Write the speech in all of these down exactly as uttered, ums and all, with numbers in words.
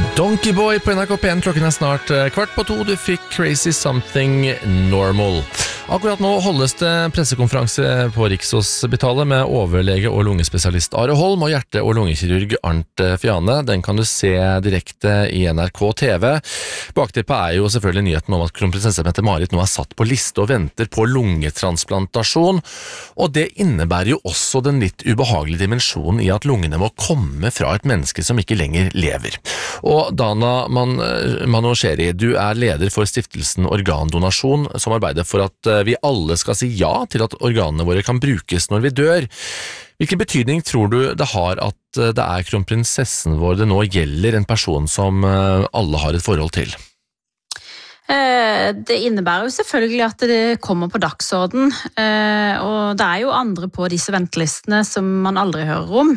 Donkey Boy på N R K P en, klokken er snart kvart på to. Du fikk Crazy Something Normal. Akkurat nå holdes det pressekonferanse på Rikshospitalet med overlege og lungespesialist Are Holm og hjerte- og lungekirurg Arnt Fjane. Den kan du se direkte i N R K T V. Bakteppet er jo selvfølgelig nyheten om at kronprinsesse Mette-Marit nå er satt på liste og venter på lungetransplantasjon. Og det innebærer jo også den litt ubehagelige dimensjonen i at lungene må komme fra et menneske som ikke lenger lever. Og Dana Man Manocheri, du er leder for stiftelsen Organdonasjon, som arbeider for at vi alle skal si ja til at organene våre kan brukes når vi dør. Hvilken betydning tror du det har at det er kronprinsessen vår det nå gjelder, en person som alle har et forhold til? Det innebærer jo selvfølgelig at det kommer på dagsorden, og det er jo andre på disse ventelistene som man aldri hører om.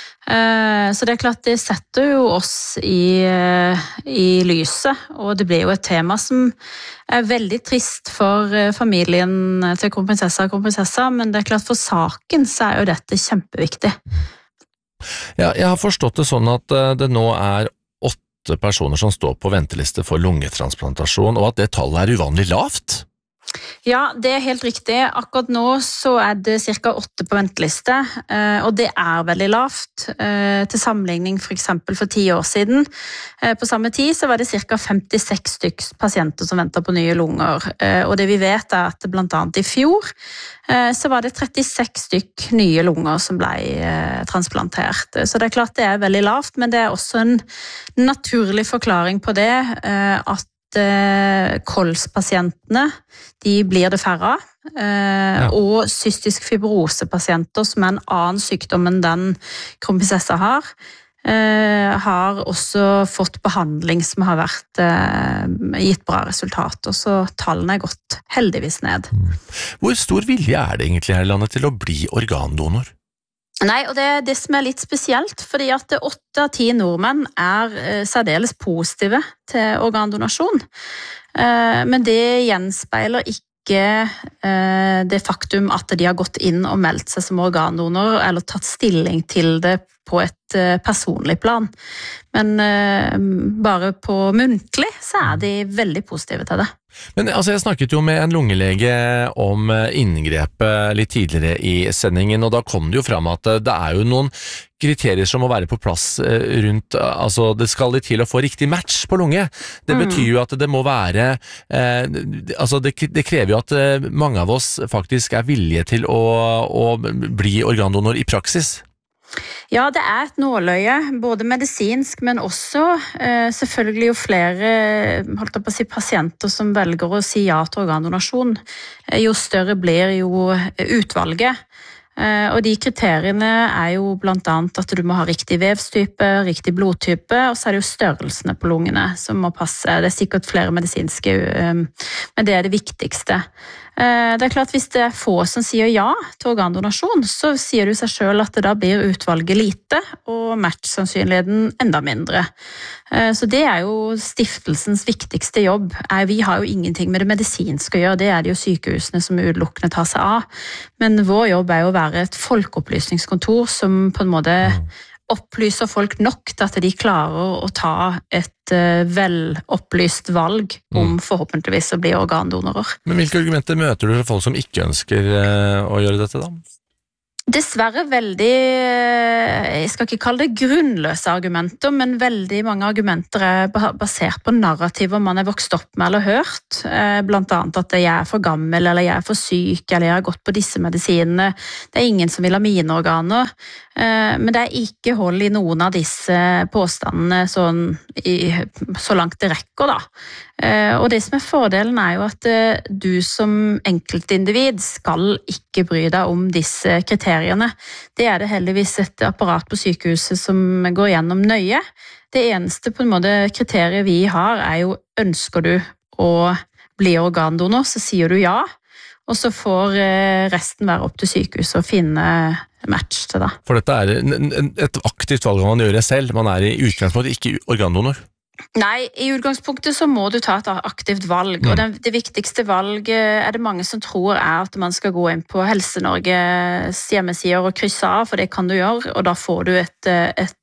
Så det er klart det setter jo oss i, i lyset, og det blir jo et tema som er veldig trist for familien til kronprinsessa og kronprinsessa, men det er klart for saken så er jo dette kjempeviktig. Ja, jeg har forstått det sånn at det nå er åtte personer som står på venteliste for lungetransplantasjon, og at det tallet er uvanlig lavt? Ja, det er helt riktig. Akkurat nå så er det cirka åtte på venteliste, og det er veldig lavt. Til sammenligning for eksempel for ti år siden. På samme tid så var det cirka femtiseks stykker pasienter som venter på nye lunger, og det vi vet er at blant annet i fjor så var det trettiseks stykker nye lunger som ble transplantert. Så det er klart det er veldig lavt, men det er også en naturlig forklaring på det, at kolspasientene, de blir det færre av, ja. Og cystisk fibrosepasienter, som er en annen sykdom enn den kronprinsessa har, har også fått behandling som har vært gitt bra resultater, så tallene er gått heldigvis ned. Hvor stor vilje er det egentlig her i landet til å bli organdonor? Nei, og det er det som er litt spesielt, fordi at åtte av ti nordmenn er særdeles positive til organdonasjon. Men det gjenspeiler ikke det faktum at de har gått inn og meldt seg som organdonor, eller tatt stilling til det på et personlig plan. Men bare på muntlig så er de veldig positive til det. Men altså, jeg snakket jo med en lungelege om inngrepet litt tidligere i sendingen, og da kom det jo frem at det er jo noen kriterier som må være på plass rundt, altså det skal litt til å få riktig match på lunge. Det betyr jo at det må være, eh, altså det, det krever jo at mange av oss faktisk er villige til å, å bli organdonor i praksis. Ja, det er et nåløye, både medisinsk, men også eh, selvfølgelig jo flere holdt jeg på å si, pasienter som velger å si ja til organdonasjon. Jo større blir jo utvalget. Eh, og de kriteriene er jo blant annet at du må ha riktig vevstype, riktig blodtype, og så er det jo størrelsene på lungene som må passe. Det er sikkert flere medisinske, eh, men det er det viktigste. Det er klart hvis det er få som sier ja til organdonasjon, så sier du seg selv at det da blir utvalget lite, og matchsannsynligheten enda mindre. Så det er jo stiftelsens viktigste jobb. Vi har jo ingenting med det medisinske å gjøre, det er det jo sykehusene som utelukkende tar seg av. Men vår jobb er jo å være et folkeopplysningskontor som på en måte opplyser folk nok til at de klarer å ta et velopplyst valg om forhåpentligvis å bli organdonorer. Men hvilke argumenter møter du for folk som ikke ønsker å gjøre dette da? Dessverre veldig, jeg skal ikke kalle det grunnløse argumenter, men veldig mange argumenter er basert på narrativer man er vokst opp med eller hørt. Blant annet at jeg er for gammel, eller jeg er for syk, eller jeg har gått på disse medisinene. Det er ingen som vil ha mine organer. Men det er ikke hold i noen av disse påstandene sånn i, så langt det rekker da. Og det som er fordelen er jo at du som enkeltindivid skal ikke bry deg om disse kriteriene. Det er det heldigvis et apparat på sykehuset som går gjennom nøye. Det eneste på en måte kriteriet vi har er jo, ønsker du å bli organdonor, så sier du ja. Og så får resten være opp til sykehuset å finne match til det. For dette er et aktivt valg man gjør selv, man er i utgangspunktet ikke organdonor. Nei, i utgangspunktet så må du ta et aktivt valg, og det, det viktigste valget er det mange som tror er at man skal gå inn på Helse-Norges hjemmesider og krysse av, for det kan du gjøre, og da får du et, et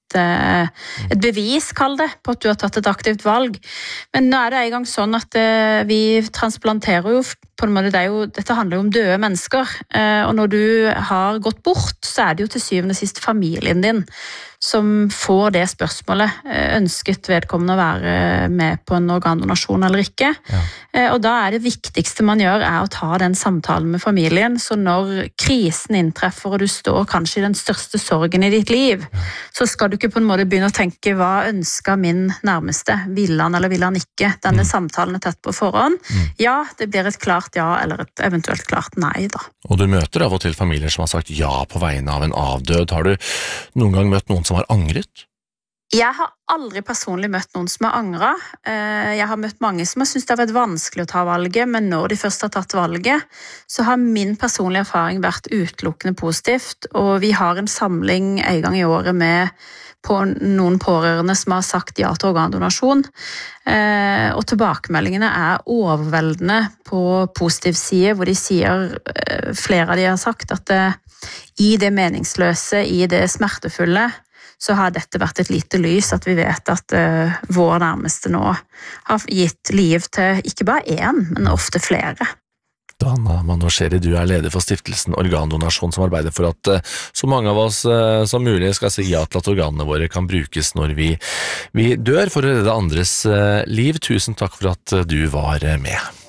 et, et bevis, kall det, på at du har tatt et aktivt valg. Men nå er det en gang sånn at vi transplanterer jo på en måte, det er jo, dette handler jo om døde mennesker, og når du har gått bort, så er det jo til syvende og sist familien din som får det spørsmålet, ønsket vedkommende å være med på en organdonasjon eller ikke. Ja. Og da er det viktigste man gjør er å ta den samtalen med familien, så når krisen inntreffer og du står kanskje i den største sorgen i ditt liv, ja. Så skal du ikke på en måte begynne å tenke hva ønsker min nærmeste, vil han eller vil han ikke, denne mm. samtalen er tett på forhånd. Mm. Ja, det blir et klart ja eller et eventuelt klart nei da. Og du møter av og til familier som har sagt ja på vegne av en avdød. Har du noen gang møtt noen som har angret? Jeg har aldri personlig møtt noen som har angret. Jeg har møtt mange som har syntes det har vært vanskelig å ta valget, men når de først har tatt valget, så har min personlige erfaring vært utelukkende positivt, og vi har en samling en gang i året med på noen pårørende som har sagt ja til organdonasjon, og tilbakemeldingene er overveldende på positiv side, hvor de sier, flere av de har sagt, at det, i det meningsløse, i det smertefulle, så har dette vært et lite lys, at vi vet at uh, vår nærmeste nå har gitt liv til ikke bare én, men ofte flere. Dana Manocheri, du er leder for stiftelsen Organdonasjon, som arbeider for at uh, så mange av oss uh, som mulig skal si ja til at organene våre kan brukes når vi, vi dør for å redde andres uh, liv. Tusen takk for at uh, du var uh, med.